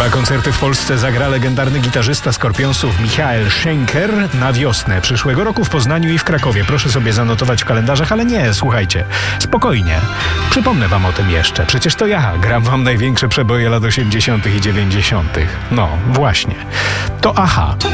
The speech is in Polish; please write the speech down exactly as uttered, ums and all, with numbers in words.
Dwa koncerty w Polsce zagra legendarny gitarzysta Skorpionsów Michael Schenker na wiosnę przyszłego roku w Poznaniu i w Krakowie. Proszę sobie zanotować w kalendarzach, ale nie, słuchajcie, spokojnie. Przypomnę wam o tym jeszcze. Przecież to ja gram wam największe przeboje lat osiemdziesiątych i dziewięćdziesiątych. No, właśnie. To aha.